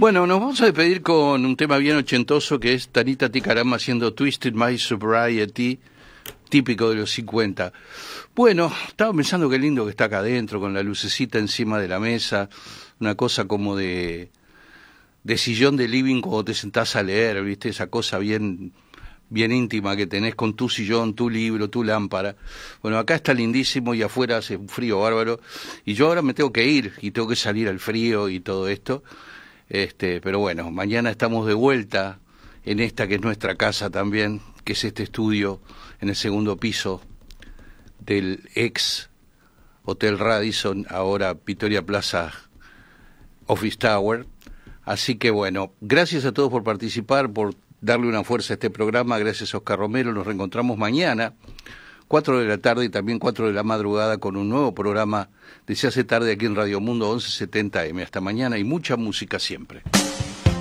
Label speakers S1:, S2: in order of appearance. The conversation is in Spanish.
S1: Bueno, nos vamos a despedir con un tema bien ochentoso que es Tanita Ticarama haciendo Twisted My Sobriety, típico de los 50. Bueno, estaba pensando qué lindo que está acá adentro, con la lucecita encima de la mesa, una cosa como de sillón de living cuando te sentás a leer, ¿viste? Esa cosa bien íntima que tenés con tu sillón, tu libro, tu lámpara. Bueno, acá está lindísimo y afuera hace un frío bárbaro, y yo ahora me tengo que ir y tengo que salir al frío y todo esto. Pero bueno, mañana estamos de vuelta en esta que es nuestra casa también, que es este estudio en el segundo piso del ex Hotel Radisson, ahora Victoria Plaza Office Tower. Así que bueno, gracias a todos por participar, por darle una fuerza a este programa. Gracias a Oscar Romero. Nos reencontramos mañana 4 de la tarde y también 4 de la madrugada con un nuevo programa de Se hace tarde aquí en Radio Mundo 1170M. Hasta mañana y mucha música siempre.